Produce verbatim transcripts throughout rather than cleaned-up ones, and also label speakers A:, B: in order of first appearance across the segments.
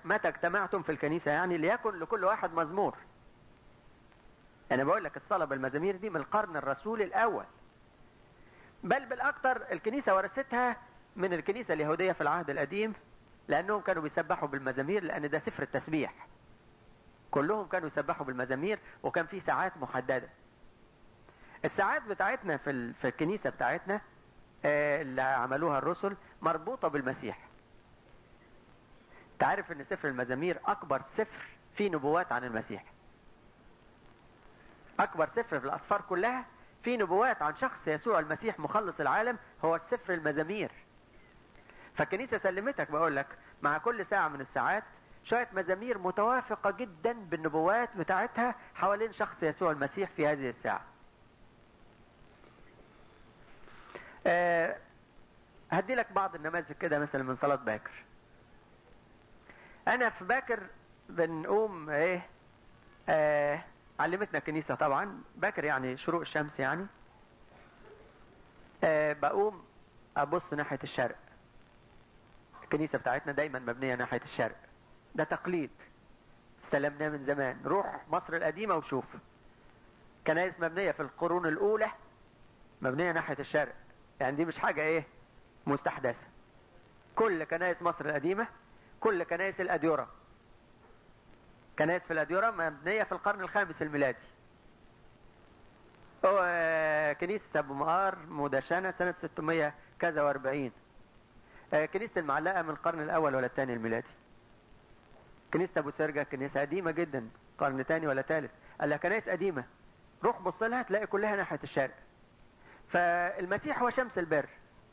A: متى اجتمعتم في الكنيسة يعني ليكن لكل واحد مزمور. انا بقول لك الصلاة بالمزامير دي من القرن الرسولي الاول، بل بالاكثر الكنيسة ورثتها من الكنيسة اليهودية في العهد القديم، لانهم كانوا بيسبحوا بالمزامير، لان ده سفر التسبيح. كلهم كانوا يسبحوا بالمزامير، وكان في ساعات محددة. الساعات بتاعتنا في في الكنيسة بتاعتنا اللي عملوها الرسل مربوطة بالمسيح. تعرف ان سفر المزامير اكبر سفر فيه نبوات عن المسيح، اكبر سفر في الاسفار كلها فيه نبوات عن شخص يسوع المسيح مخلص العالم، هو سفر المزامير. فالكنيسة سلمتك بقول لك مع كل ساعة من الساعات شوية مزامير متوافقة جدا بالنبوات بتاعتها حوالين شخص يسوع المسيح في هذه الساعة. أه هدي لك بعض النماذج كده، مثلا من صلاة باكر. انا في باكر بنقوم ايه، أه علمتنا الكنيسة طبعا باكر يعني شروق الشمس يعني. أه بقوم ابص ناحية الشرق. الكنيسة بتاعتنا دايما مبنية ناحية الشرق، ده تقليد استلمناه من زمان. روح مصر القديمة وشوف كنائس مبنية في القرون الاولى مبنية ناحية الشرق، يعني دي مش حاجة ايه مستحدثة. كل كنائس مصر القديمة، كل كنائس الأديرة، كنائس في الأديرة مبنية في القرن الخامس الميلادي. كنيسة أبو مقار مدشنة سنة ستمائة كذا واربعين. كنيسة المعلقة من القرن الأول ولا الثاني الميلادي. كنيسة أبو سرجة كنيسة قديمة جدا، قرن ثاني ولا ثالث. قال لها كنائس قديمة، روح بص لها تلاقي كلها ناحية الشرق. فالمسيح هو شمس البر.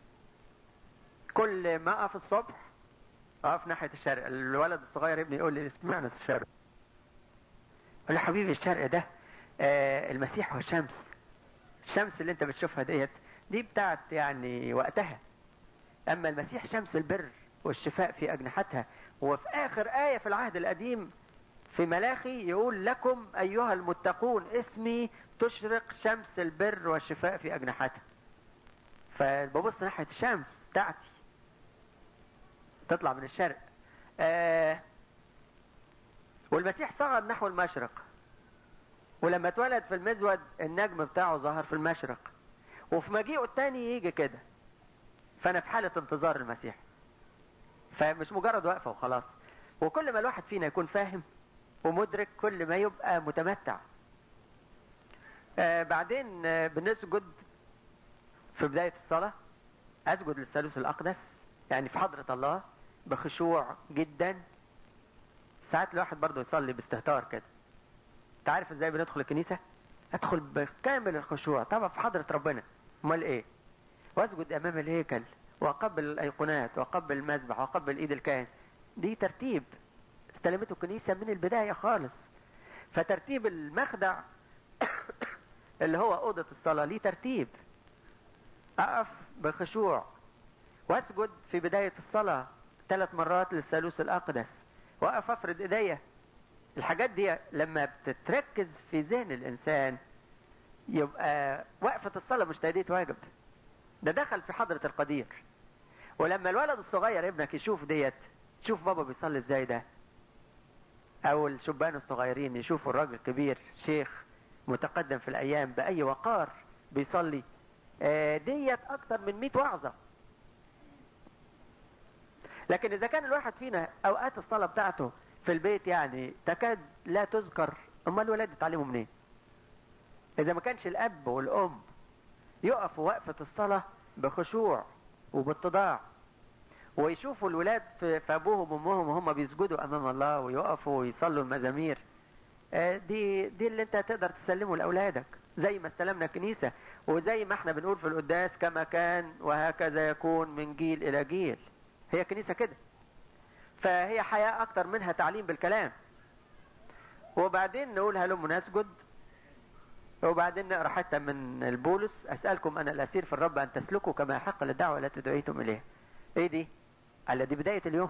A: كل ما أقف الصبح أقف ناحية الشرق. الولد الصغير ابني يقول لي اشمعنى الشرق؟ قال له حبيبي الشرق ده آه المسيح هو شمس. الشمس اللي انت بتشوفها ديت دي بتاعت يعني وقتها، اما المسيح شمس البر والشفاء في اجنحتها. وفي اخر آية في العهد القديم في ملاخي يقول لكم ايها المتقون اسمي تشرق شمس البر والشفاء في اجنحتها. فببص ناحية الشمس بتاعتي تطلع من الشرق. آه والمسيح صعد نحو المشرق، ولما اتولد في المزود النجم بتاعه ظهر في المشرق، وفي مجيئه التاني يجي كده. فانا في حالة انتظار المسيح، فمش مجرد وقفة وخلاص. وكل ما الواحد فينا يكون فاهم ومدرك كل ما يبقى متمتع. آه بعدين آه بنسجد في بداية الصلاة، اسجد للثالوث الاقدس يعني في حضرة الله بخشوع جدا. ساعات الواحد برضه يصلي باستهتار كده. انت عارف ازاي بندخل الكنيسة؟ ادخل بكامل الخشوع طبعا في حضرة ربنا، امال ايه؟ واسجد امام الهيكل واقبل الايقونات واقبل المذبح واقبل ايد الكاهن. دي ترتيب استلمته الكنيسة من البداية خالص. فترتيب المخدع اللي هو اوضة الصلاة ليه ترتيب. اقف بخشوع واسجد في بداية الصلاة ثلاث مرات للثالوث الاقدس، واقف افرد ايديا. الحاجات دي لما بتتركز في ذهن الانسان يبقى وقفة الصلاة مش تأدية واجب، ده دخل في حضرة القدير. ولما الولد الصغير ابنك يشوف ديت، شوف بابا بيصلي ازاي ده، او الشبان الصغيرين يشوفوا الراجل كبير شيخ متقدم في الايام باي وقار بيصلي، آه ديت اكتر من مئة وعظة. لكن اذا كان الواحد فينا اوقات الصلاة بتاعته في البيت يعني تكاد لا تذكر، امال الولاد يتعلموا منين؟ اذا ما كانش الاب والام يقفوا وقفة الصلاة بخشوع وباتضاع، ويشوفوا الولاد في ابوهم وامهم وهم بيسجدوا امام الله ويقفوا ويصلوا المزامير، دي دي اللي انت تقدر تسلمه لاولادك. زي ما استلمنا كنيسة، وزي ما احنا بنقول في القداس كما كان وهكذا يكون من جيل الى جيل. هي كنيسة كده، فهي حياة اكتر منها تعليم بالكلام. وبعدين نقول هلم نسجد، وبعدين نقرأ حتى من البولس أسألكم أنا الأسير في الرب أن تسلكوا كما يحق للدعوة التي دعيتم إليها. إيه دي؟ قال دي بداية اليوم.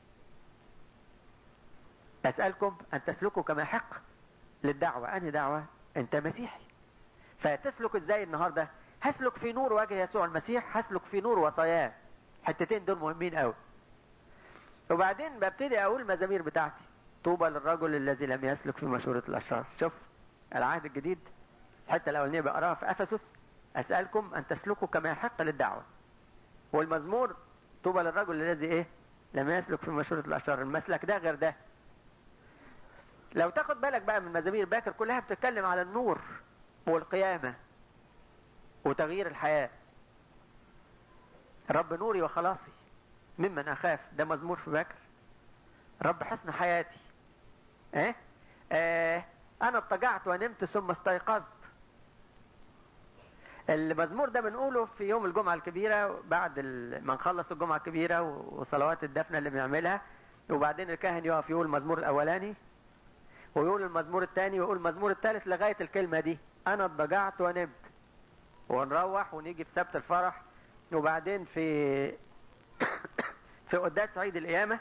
A: أسألكم أن تسلكوا كما يحق للدعوة. أنهي دعوة؟ أنت مسيحي، فتسلك إزاي النهاردة؟ هسلك في نور وجه يسوع المسيح، هسلك في نور وصاياه. حتتين دول مهمين قوي. وبعدين ببتدي اقول المزامير بتاعتي. طوبى للرجل الذي لم يسلك في مشورة الاشرار. شوف العهد الجديد الحته الاولانيه بقراها في افسس، اسالكم ان تسلكوا كما يحق للدعوه. والمزمور طوبى للرجل الذي ايه؟ لم يسلك في مشورة الاشرار. المسلك ده غير ده. لو تاخد بالك بقى من مزامير باكر كلها بتتكلم على النور والقيامه وتغيير الحياه. رب نوري وخلاصي ممن اخاف، ده مزمور في باكر. رب حسن حياتي. ايه آه انا اضطجعت ونمت ثم استيقظت. المزمور ده بنقوله في يوم الجمعة الكبيرة بعد ما نخلص الجمعة الكبيرة وصلوات الدفنة اللي بنعملها، وبعدين الكاهن يقف يقول المزمور الاولاني ويقول المزمور الثاني ويقول المزمور الثالث لغاية الكلمة دي انا اضطجعت ونمت، ونروح ونيجي في سبت الفرح. وبعدين في في قداس عيد القيامة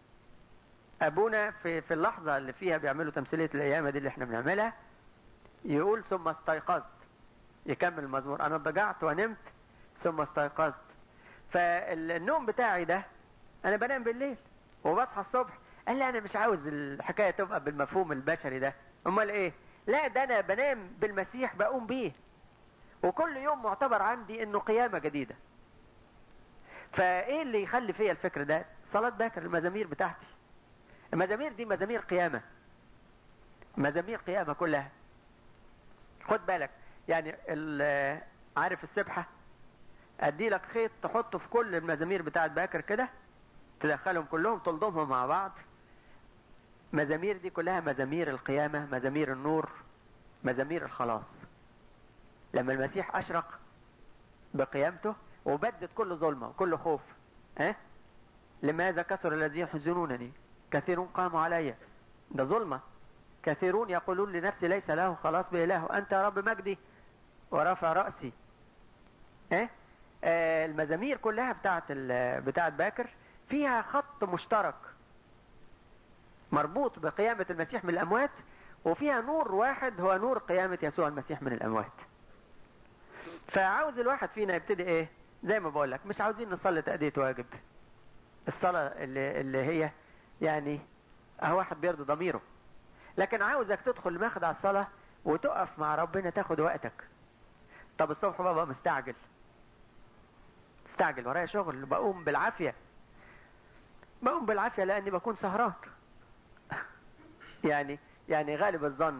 A: ابونا في في اللحظة اللي فيها بيعملوا تمثيلية القيامة دي اللي احنا بنعملها يقول ثم استيقظت، يكمل المزمور انا ضجعت ونمت ثم استيقظت. فالنوم بتاعي ده انا بنام بالليل وبصحى الصبح. قال لي انا مش عاوز الحكاية تبقى بالمفهوم البشري ده. امال ايه؟ لا ده انا بنام بالمسيح بقوم بيه، وكل يوم معتبر عندي انه قيامة جديدة. فايه اللي يخلي فيا الفكر ده؟ صلاة باكر، المزامير بتاعتي. المزامير دي مزامير قيامة، مزامير قيامة كلها. خد بالك يعني عارف السبحة؟ ادي لك خيط تحطه في كل المزامير بتاعت باكر كده، تدخلهم كلهم تلضمهم مع بعض. مزامير دي كلها مزامير القيامة، مزامير النور، مزامير الخلاص. لما المسيح اشرق بقيامته وبدت كل ظلمة وكل خوف. ها أه؟ لماذا كثر الذين يحزنونني كثيرون قاموا علي. ده ظلمة. كثيرون يقولون لنفسي ليس له خلاص بإله، أنت يا رب مجدي ورفع رأسي. اه؟ آه المزامير كلها بتاعت, بتاعت باكر فيها خط مشترك مربوط بقيامة المسيح من الأموات، وفيها نور واحد هو نور قيامة يسوع المسيح من الأموات. فعاوز الواحد فينا يبتدي ايه؟ زي ما بقول لك، مش عاوزين نصلي تأدية واجب، الصلاة اللي, اللي هي يعني اهو واحد بيرضي ضميره، لكن عاوزك تدخل مخدع الصلاة وتقف مع ربنا تاخد وقتك. طب الصبح بابا مستعجل مستعجل ورايا شغل، بقوم بالعافية بقوم بالعافية لاني بكون سهران. يعني يعني غالب الظن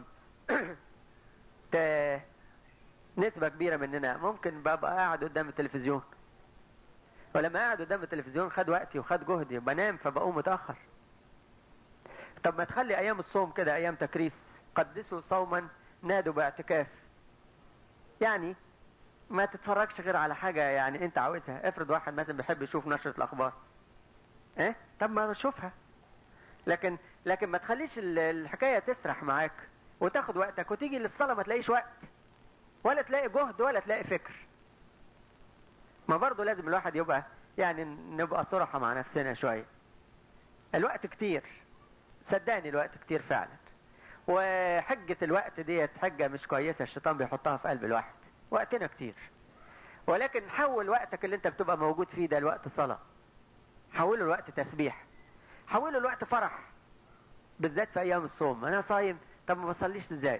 A: نسبة كبيرة مننا ممكن ببقى قاعد قدام التلفزيون، ولما قاعد قدام التلفزيون خد وقتي وخد جهدي، بنام فبقوم متأخر. طب ما تخلي ايام الصوم كده ايام تكريس، قدسوا صوما نادوا باعتكاف. يعني ما تتفرجش غير على حاجة يعني انت عاوزها. افرض واحد مثلا بيحب يشوف نشرة الاخبار، ايه طب ما شوفها، لكن لكن ما تخليش الحكاية تسرح معاك وتاخد وقتك وتيجي للصلاة ما تلاقيش وقت ولا تلاقي جهد ولا تلاقي فكر. ما برضو لازم الواحد يبقى يعني نبقى صراحة مع نفسنا شوية. الوقت كتير، صدقني الوقت كتير فعلا، وحجة الوقت ديت حجة مش كويسة الشيطان بيحطها في قلب الواحد. وقتنا كتير، ولكن حول وقتك اللي انت بتبقى موجود فيه ده الوقت صلاة، حوله الوقت تسبيح، حوله الوقت فرح، بالذات في ايام الصوم. انا صايم طب ما بصليش ازاي؟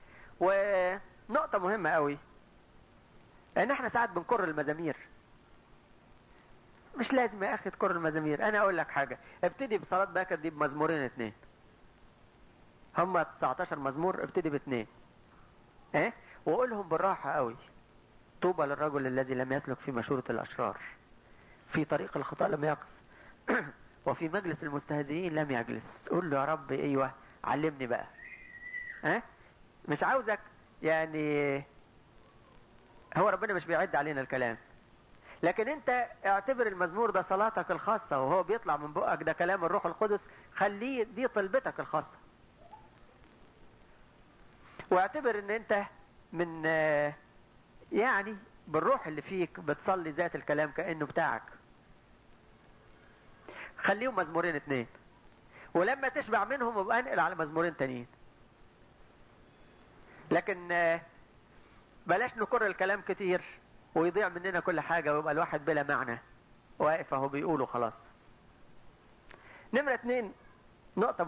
A: ونقطة مهمة قوي ان احنا ساعات بنكر المزامير. مش لازم يا اخي تكر المزامير. انا اقول لك حاجة، ابتدي بصلاة باكر دي بمزمورين اتنين، هم تسعتاشر مزمور، ابتدي باتنين ايه وقولهم بالراحة قوي. طوبى للرجل الذي لم يسلك في مشورة الاشرار، في طريق الخطأ لم يقف، وفي مجلس المستهزئين لم يجلس. قول له يا رب ايوه علمني بقى. ها مش عاوزك يعني، هو ربنا مش بيعد علينا الكلام، لكن انت اعتبر المزمور ده صلاتك الخاصة، وهو بيطلع من بقك ده كلام الروح القدس، خليه دي طلبتك الخاصة. واعتبر ان انت من يعني بالروح اللي فيك بتصلي ذات الكلام كأنه بتاعك. خليهم مزمورين اتنين، ولما تشبع منهم ابقى انقل على مزمورين تانيين. لكن بلاش نكرر الكلام كتير ويضيع مننا كل حاجة ويبقى الواحد بلا معنى واقف اهو بيقوله خلاص. نمرة اتنين، نقطة